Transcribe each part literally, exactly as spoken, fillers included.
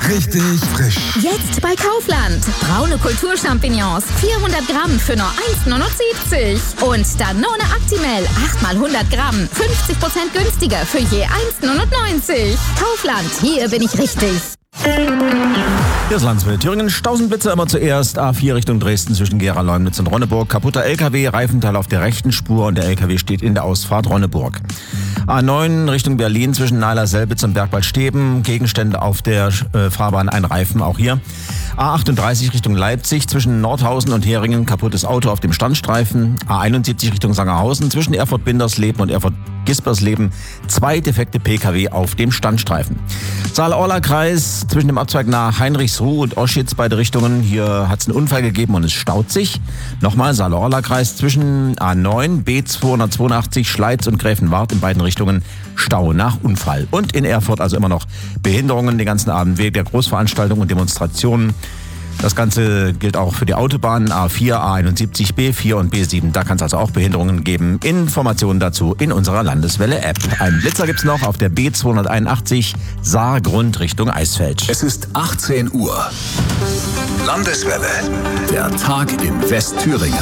Richtig frisch. Jetzt bei Kaufland. Braune Kulturchampignons. vierhundert Gramm für nur eins Komma neunundsiebzig. Und Danone Actimel. acht mal hundert Gramm. fünfzig Prozent günstiger für je eins Komma neunundneunzig. Kaufland. Hier bin ich richtig. Hier ist Landswelle Thüringen. Stausenblitze immer zuerst. A vier Richtung Dresden zwischen Gera, Leumnitz und Ronneburg. Kaputter L K W, Reifenteil auf der rechten Spur und der L K W steht in der Ausfahrt Ronneburg. A neun Richtung Berlin zwischen Neiler-Selbitz und Bergwaldsteben. Gegenstände auf der äh, Fahrbahn, ein Reifen auch hier. A achtunddreißig Richtung Leipzig zwischen Nordhausen und Heringen. Kaputtes Auto auf dem Standstreifen. A einundsiebzig Richtung Sangerhausen zwischen Erfurt-Bindersleben und Erfurt-Gispersleben. Zwei defekte P K W auf dem Standstreifen. Saal-Orla-Kreis zwischen dem Abzweig nach Heinrichsruh und Oschitz, beide Richtungen. Hier hat es einen Unfall gegeben und es staut sich. Nochmal Saal-Orla-Kreis zwischen A neun, B zweihundertzweiundachtzig, Schleiz und Gräfenwart in beiden Richtungen. Stau nach Unfall. Und in Erfurt also immer noch Behinderungen den ganzen Abend wegen der Großveranstaltungen und Demonstrationen. Das Ganze gilt auch für die Autobahnen A vier, A einundsiebzig, B vier und B sieben. Da kann es also auch Behinderungen geben. Informationen dazu in unserer Landeswelle-App. Ein Blitzer gibt's noch auf der B zweihunderteinundachtzig Saargrund Richtung Eisfeld. Es ist achtzehn Uhr. Landeswelle. Der Tag in Westthüringen.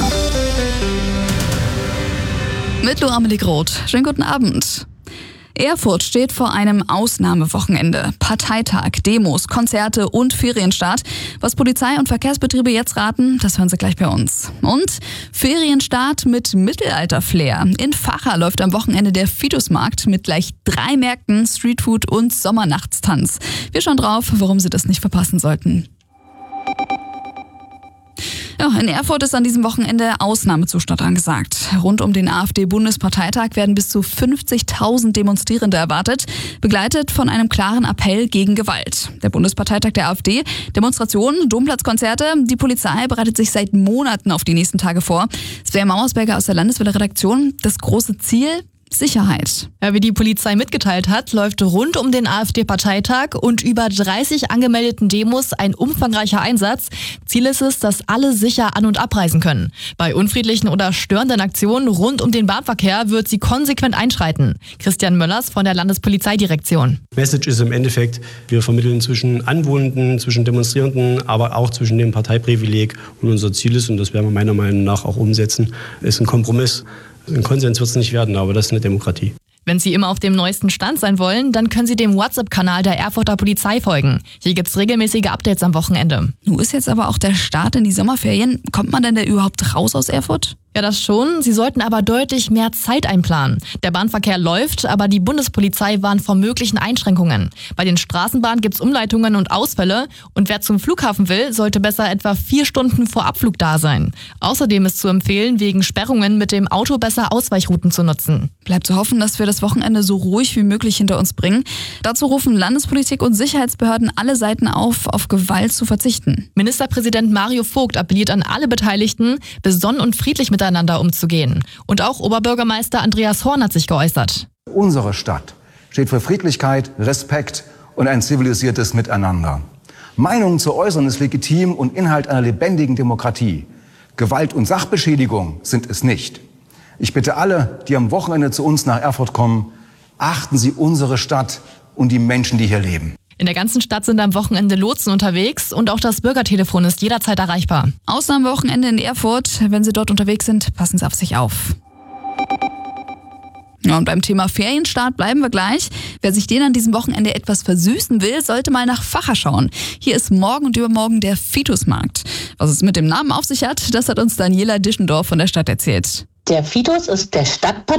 Mit Lou Amelie Groth. Schönen guten Abend. Erfurt steht vor einem Ausnahmewochenende. Parteitag, Demos, Konzerte und Ferienstart. Was Polizei und Verkehrsbetriebe jetzt raten, das hören Sie gleich bei uns. Und Ferienstart mit Mittelalter-Flair. In Vacha läuft am Wochenende der Fitusmarkt mit gleich drei Märkten, Streetfood und Sommernachtstanz. Wir schauen drauf, warum Sie das nicht verpassen sollten. Ja, in Erfurt ist an diesem Wochenende Ausnahmezustand angesagt. Rund um den AfD-Bundesparteitag werden bis zu fünfzigtausend Demonstrierende erwartet, begleitet von einem klaren Appell gegen Gewalt. Der Bundesparteitag der AfD, Demonstrationen, Domplatzkonzerte, die Polizei bereitet sich seit Monaten auf die nächsten Tage vor. Svea Mauersberger aus der Landeswelle-Redaktion. Das große Ziel: Sicherheit. Ja, wie die Polizei mitgeteilt hat, läuft rund um den AfD-Parteitag und über dreißig angemeldeten Demos ein umfangreicher Einsatz. Ziel ist es, dass alle sicher an- und abreisen können. Bei unfriedlichen oder störenden Aktionen rund um den Bahnverkehr wird sie konsequent einschreiten. Christian Möllers von der Landespolizeidirektion. Message ist im Endeffekt, wir vermitteln zwischen Anwohnenden, zwischen Demonstrierenden, aber auch zwischen dem Parteiprivileg. Und unser Ziel ist, und das werden wir meiner Meinung nach auch umsetzen, ist ein Kompromiss. Ein Konsens wird es nicht werden, aber das ist eine Demokratie. Wenn Sie immer auf dem neuesten Stand sein wollen, dann können Sie dem WhatsApp-Kanal der Erfurter Polizei folgen. Hier gibt es regelmäßige Updates am Wochenende. Nun ist jetzt aber auch der Start in die Sommerferien. Kommt man denn da überhaupt raus aus Erfurt? Ja, das schon. Sie sollten aber deutlich mehr Zeit einplanen. Der Bahnverkehr läuft, aber die Bundespolizei warnt vor möglichen Einschränkungen. Bei den Straßenbahnen gibt's Umleitungen und Ausfälle. Und wer zum Flughafen will, sollte besser etwa vier Stunden vor Abflug da sein. Außerdem ist zu empfehlen, wegen Sperrungen mit dem Auto besser Ausweichrouten zu nutzen. Bleibt zu hoffen, dass wir das Wochenende so ruhig wie möglich hinter uns bringen. Dazu rufen Landespolitik und Sicherheitsbehörden alle Seiten auf, auf Gewalt zu verzichten. Ministerpräsident Mario Vogt appelliert an alle Beteiligten, besonnen und friedlich miteinander umzugehen. Und auch Oberbürgermeister Andreas Horn hat sich geäußert. Unsere Stadt steht für Friedlichkeit, Respekt und ein zivilisiertes Miteinander. Meinungen zu äußern ist legitim und Inhalt einer lebendigen Demokratie. Gewalt und Sachbeschädigung sind es nicht. Ich bitte alle, die am Wochenende zu uns nach Erfurt kommen, achten Sie unsere Stadt und die Menschen, die hier leben. In der ganzen Stadt sind am Wochenende Lotsen unterwegs und auch das Bürgertelefon ist jederzeit erreichbar. Ausnahmewochenende in Erfurt. Wenn Sie dort unterwegs sind, passen Sie auf sich auf. Ja, und beim Thema Ferienstart bleiben wir gleich. Wer sich den an diesem Wochenende etwas versüßen will, sollte mal nach Vacha schauen. Hier ist morgen und übermorgen der Fitusmarkt. Was es mit dem Namen auf sich hat, das hat uns Daniela Dischendorf von der Stadt erzählt. Der Fitus ist der Stadtpark